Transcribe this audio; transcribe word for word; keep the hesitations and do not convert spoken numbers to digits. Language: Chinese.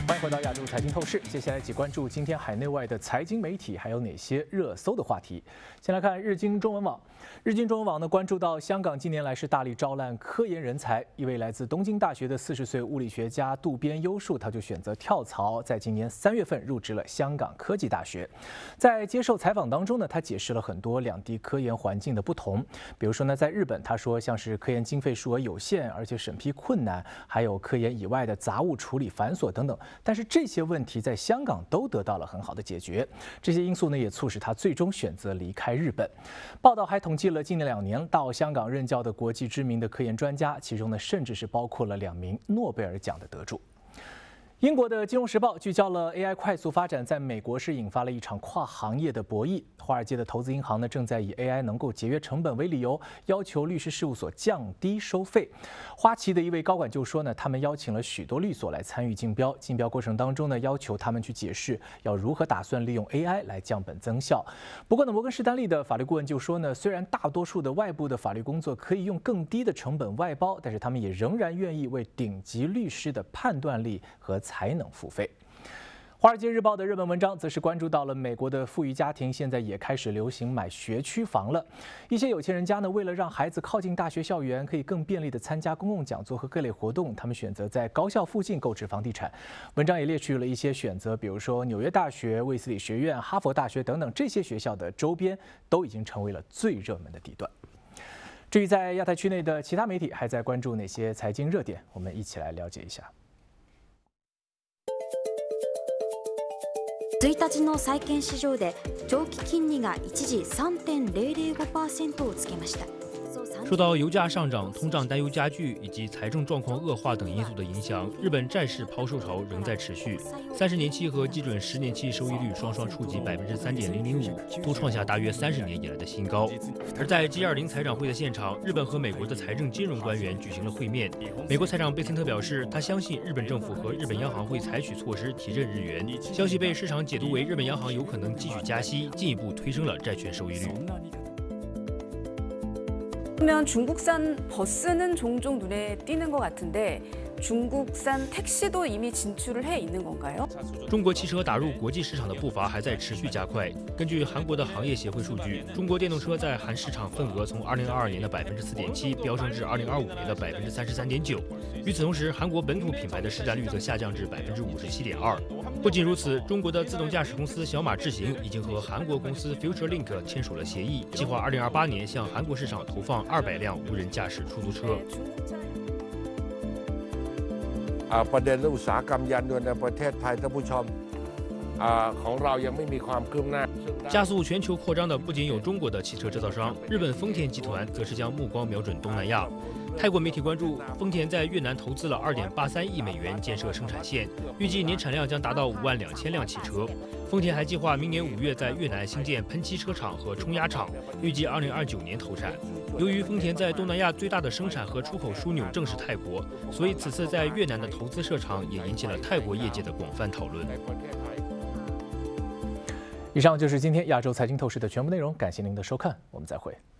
欢迎回到亚洲财经透视，接下来一起关注今天海内外的财经媒体还有哪些热搜的话题。先来看日经中文网，日经中文网呢关注到香港近年来是大力招揽科研人才，一位来自东京大学的四十岁物理学家渡边优树，他就选择跳槽，在今年三月份入职了香港科技大学。在接受采访当中呢，他解释了很多两地科研环境的不同，比如说呢，在日本他说像是科研经费数额有限，而且审批困难，还有科研以外的杂物处理繁琐等等。但是这些问题在香港都得到了很好的解决，这些因素呢也促使他最终选择离开日本。报道还统计了近两年到香港任教的国际知名的科研专家，其中呢甚至是包括了两名诺贝尔奖的得主。英国的《金融时报》聚焦了 A I 快速发展在美国是引发了一场跨行业的博弈。华尔街的投资银行呢，正在以 A I 能够节约成本为理由，要求律师事务所降低收费。花旗的一位高管就说呢，他们邀请了许多律所来参与竞标，竞标过程当中呢，要求他们去解释要如何打算利用 A I 来降本增效。不过呢，摩根士丹利的法律顾问就说呢，虽然大多数的外部的法律工作可以用更低的成本外包，但是他们也仍然愿意为顶级律师的判断力和才能付费。华尔街日报的热门文章则是关注到了美国的富裕家庭现在也开始流行买学区房了。一些有钱人家呢，为了让孩子靠近大学校园，可以更便利地参加公共讲座和各类活动，他们选择在高校附近购置房地产。文章也列举了一些选择，比如说纽约大学、卫斯理学院、哈佛大学等等，这些学校的周边都已经成为了最热门的地段。至于在亚太区内的其他媒体还在关注哪些财经热点，我们一起来了解一下。 いちにちの債券市場で長期金利が一時 さんてんぜろぜろごパーセント をつけました。 受到油价上涨、通胀担忧加剧以及财政状况恶化等因素的影响，日本债市抛售潮仍在持续。三十年期和基准十年期收益率双双触及百分之三点零零五，都创下大约三十年以来的新高。而在 G 二十 财长会的现场，日本和美国的财政金融官员举行了会面。美国财长贝森特表示，他相信日本政府和日本央行会采取措施提振日元。消息被市场解读为日本央行有可能继续加息，进一步推升了债券收益率。 그러면 중국산 버스는 종종 눈에 띄는 것 같은데 중국산 택시도 이미 진출을 해 있는 건가요? 中国汽车打入国际市场的步伐还在持续加快。根据韩国的行业协会数据，中国电动车在韩市场份额从二零二二年的百分之四点七飙升至二零二五年的百分之三十三点九。与此同时，韩国本土品牌的市占率则下降至百分之五十七点二。不仅如此，中国的自动驾驶公司小马智行已经和韩国公司 FutureLink 签署了协议，计划二零二八年向韩国市场投放二百辆无人驾驶出租车。 ประเด็นเรื่องอุตสาหกรรมยานยนต์ในประเทศไทยท่านผู้ชมของเรายังไม่มีความคืบหน้า加速全球扩张的不仅有中国的汽车制造商，日本丰田集团则是将目光瞄准东南亚。泰国媒体关注，丰田在越南投资了二点八三亿美元建设生产线，预计年产量将达到五万两千辆汽车。丰田还计划明年五月在越南新建喷漆车厂和冲压厂，预计二零二九年投产。由于丰田在东南亚最大的生产和出口枢纽正是泰国，所以此次在越南的投资设厂也引起了泰国业界的广泛讨论。 以上就是今天亚洲财经透视的全部内容，感谢您的收看，我们再会。